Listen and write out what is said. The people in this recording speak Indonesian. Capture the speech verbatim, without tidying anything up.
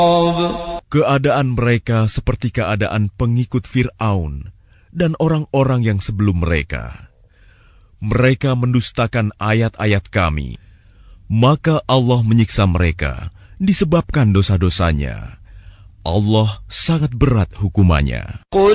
Keadaan mereka seperti keadaan pengikut Fir'aun dan orang-orang yang sebelum mereka. Mereka mendustakan ayat-ayat Kami, maka Allah menyiksa mereka disebabkan dosa-dosanya. Allah sangat berat hukumannya.